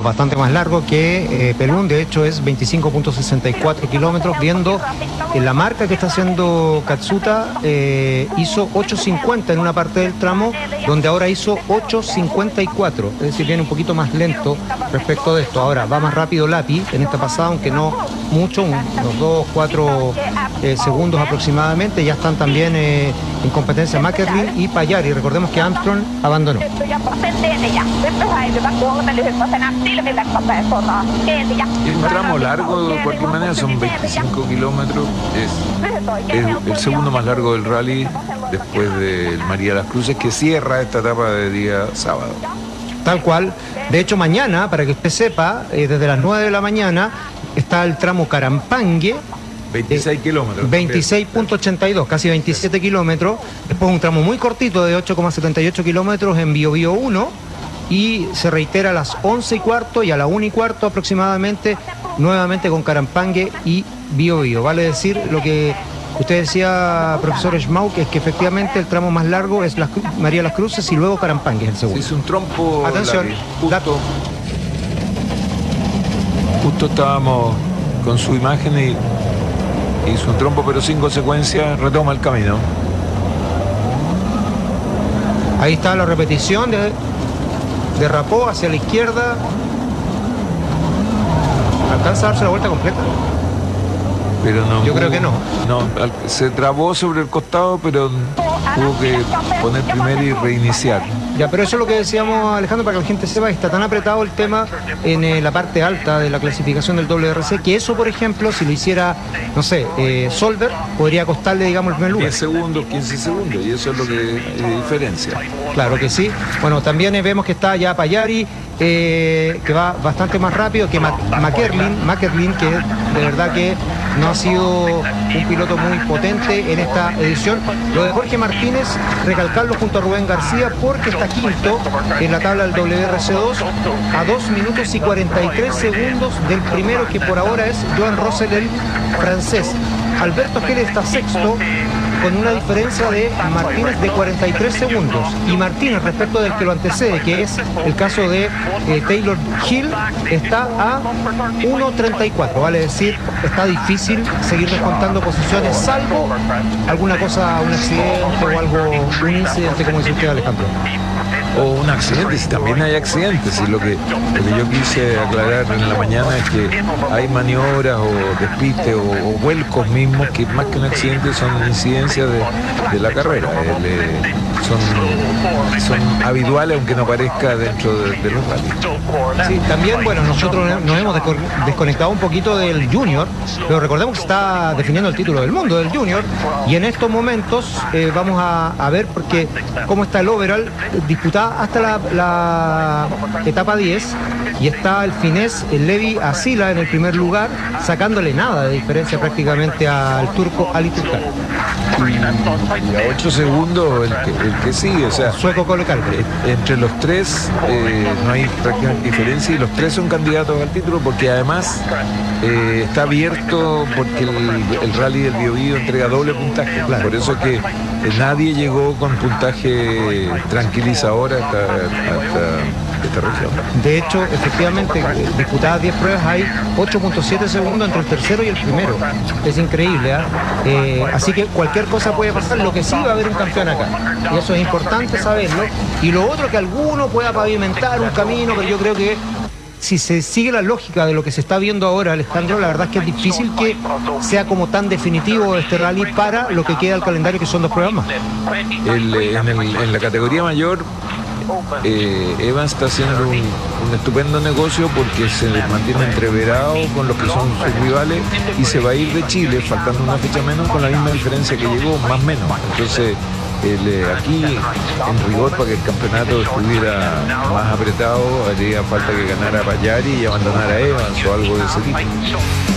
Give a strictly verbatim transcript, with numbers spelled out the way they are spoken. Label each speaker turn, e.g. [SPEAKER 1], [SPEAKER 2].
[SPEAKER 1] bastante más largo que eh, Pelún, de hecho es veinticinco punto sesenta y cuatro kilómetros, viendo que la marca que está haciendo Katsuta eh, hizo ocho cincuenta en una parte del tramo, donde ahora hizo ocho cincuenta y cuatro, es decir, viene un poquito más lento respecto de esto. Ahora va más rápido Lapi en esta pasada, aunque no mucho, unos dos, cuatro eh, segundos aproximadamente. Ya están también eh, en competencia Mäkelin y Pajari. Recordemos que Armstrong abandonó.
[SPEAKER 2] Es un tramo largo, de cualquier manera son veinticinco kilómetros, es, es el segundo más largo del rally después del María Las Cruces, que cierra esta etapa de día sábado.
[SPEAKER 1] Tal cual. De hecho, mañana, para que usted sepa, eh, desde las nueve de la mañana está el tramo Carampangue.
[SPEAKER 2] veintiséis kilómetros.
[SPEAKER 1] veintiséis punto ochenta y dos, casi veintisiete kilómetros. Después un tramo muy cortito de ocho coma setenta y ocho kilómetros en Biobío uno. Y se reitera a las once y cuarto y a la una y cuarto aproximadamente, nuevamente con Carampangue y Biobío. Vale decir lo que usted decía, profesor Schmauk, es que efectivamente el tramo más largo es Las, María Las Cruces y luego Carampangue es el segundo.
[SPEAKER 2] Es un trompo.
[SPEAKER 1] Atención,
[SPEAKER 2] justo, justo estábamos con su imagen y hizo un trompo, pero sin consecuencia, retoma el camino.
[SPEAKER 1] Ahí está la repetición de derrapó hacia la izquierda. ¿Alcanza a darse la vuelta completa?
[SPEAKER 2] Pero no.
[SPEAKER 1] Yo
[SPEAKER 2] hubo,
[SPEAKER 1] creo que no.
[SPEAKER 2] No, se trabó sobre el costado, pero tuvo que poner primero y reiniciar.
[SPEAKER 1] Ya, pero eso es lo que decíamos, Alejandro, para que la gente sepa, está tan apretado el tema en eh, la parte alta de la clasificación del W R C, que eso, por ejemplo, si lo hiciera, no sé, eh, Solberg, podría costarle, digamos, el primer lugar.
[SPEAKER 2] diez segundos, quince segundos, y eso es lo que eh, diferencia.
[SPEAKER 1] Claro que sí. Bueno, también eh, vemos que está ya Pajari, eh, que va bastante más rápido que Mäkelin, Mäkelin, que de verdad que no ha sido un piloto muy potente en esta edición. Lo de Jorge Martínez, recalcarlo junto a Rubén García, porque está quinto en la tabla del W R C dos a dos minutos y cuarenta y tres segundos del primero, que por ahora es Joan Rossel, el francés. Alberto Gil está sexto con una diferencia de Martínez de cuarenta y tres segundos, y Martínez, respecto del que lo antecede, que es el caso de eh, Taylor Hill, está a uno treinta y cuatro, vale decir, está difícil seguir descontando posiciones, salvo alguna cosa, un accidente o algo, un incidente, como dice usted, Alejandro.
[SPEAKER 2] O un accidente, si también hay accidentes, y lo que, lo que yo quise aclarar en la mañana es que hay maniobras o despistes o, o vuelcos mismos que más que un accidente son incidencias de, de la carrera. El, eh, son, son habituales, aunque no parezca, dentro de, de los rallies.
[SPEAKER 1] Sí, también, bueno, nosotros nos hemos desconectado un poquito del Junior, pero recordemos que se está definiendo el título del mundo del Junior, y en estos momentos eh, vamos a, a ver porque cómo está el overall disputada hasta la, la etapa diez, y está el finés, el Levi Asila en el primer lugar, sacándole nada de diferencia prácticamente al turco Ali Turkal.
[SPEAKER 2] Y a ocho segundos el que, el que sigue, o sea,
[SPEAKER 1] sueco Cole Calvert.
[SPEAKER 2] Entre los tres eh, no hay prácticamente diferencia, y los tres son candidatos al título, porque además eh, está abierto, porque el, el rally del Biobío entrega doble puntaje. Claro. Por eso es que eh, nadie llegó con puntaje tranquilizador hasta, hasta esta región.
[SPEAKER 1] De hecho, efectivamente, disputadas diez pruebas, hay ocho punto siete segundos entre el tercero y el primero. Es increíble, ¿eh? Eh, así que cualquier cosa puede pasar. Lo que sí, va a haber un campeón acá, y eso es importante saberlo. Y lo otro, que alguno pueda pavimentar un camino, pero yo creo que si se sigue la lógica de lo que se está viendo ahora, Alejandro, la verdad es que es difícil que sea como tan definitivo este rally para lo que queda del calendario, que son dos pruebas más.
[SPEAKER 2] El, en, el, en la categoría mayor, eh, Evans está haciendo un, un estupendo negocio, porque se mantiene entreverado con los que son sus rivales, y se va a ir de Chile faltando una fecha menos, con la misma diferencia que llegó, más o menos. Entonces el, eh, aquí en rigor, para que el campeonato estuviera más apretado, haría falta que ganara Pajari y abandonara a Evans o algo de ese tipo.